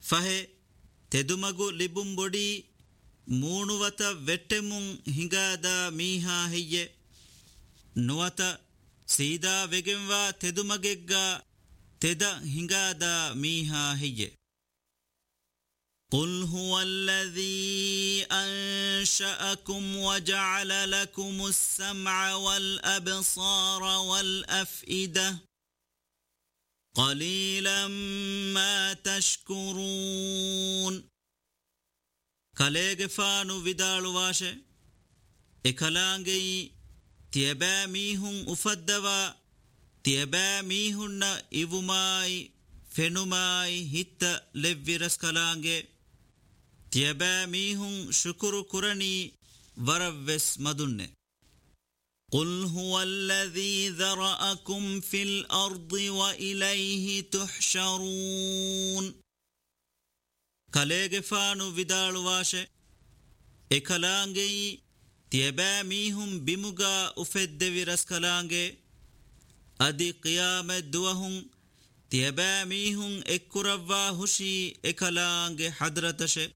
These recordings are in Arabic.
ಫಹೆ ತೆದುಮಗು ಲಿಬುಂ ಬೊಡಿ ಮೂಣುವತ ವೆಟ್ಟೆಮುಂ ಹಿಂಗಾದ ಮೀಹಾ ಹೆಯ್ಯೆ ನುವತ ಸೀದಾ ವೆಗೆಂವಾ ತೆದುಮಗೆಗ್ಗ ತೆದ ಹಿಂಗಾದ ಮೀಹಾ ಹೆಯ್ಯೆ قل هو الذي أنشأكم وجعل لكم السمع والأبصار والأفئدة قليلا ما تشكرون كاليغفانو vidaalu washe ekalaangei tieba mihun ufaddawa tieba mihunna ivumai fenumai hitta levviras kalaange tieba mihun shukuru kurani waravves madunne قل هو الذي ذرأكم في الأرض وإليه تحشرون كاليغفانو vidaalu washe ekalaangei tieba mihun bimuga ufeddeviras kalaange adi qiyamet duwahun tieba mihun ekkuravva hushi ekalaange hadratashe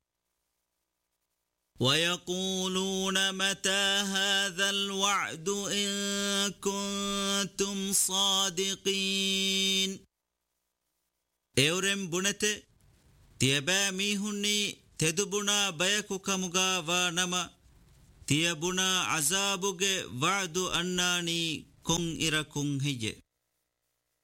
ويقولون متى هذا الوعد إن كنتم صادقين اورم بنته تيبا ميهني تدبنا بيكو كمغا ونما تيبنا عذابك وعد أناني كن إركن هي